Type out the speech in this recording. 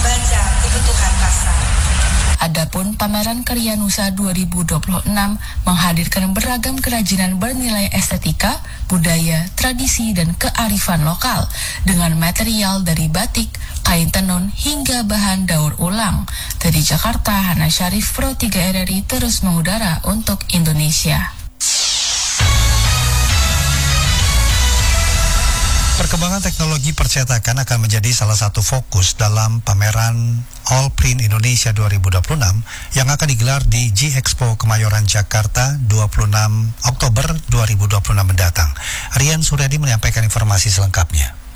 membaca kebutuhan pasar. Adapun pameran Karya Nusa 2026 menghadirkan beragam kerajinan bernilai estetika, budaya, tradisi, dan kearifan lokal dengan material dari batik, kain tenun, hingga bahan daur ulang. Dari Jakarta, Hana Syarif, Pro 3 RRI terus mengudara untuk Indonesia. Perkembangan teknologi percetakan akan menjadi salah satu fokus dalam pameran All Print Indonesia 2026 yang akan digelar di G-Expo Kemayoran Jakarta 26 Oktober 2026 mendatang. Rian Suryadi menyampaikan informasi selengkapnya.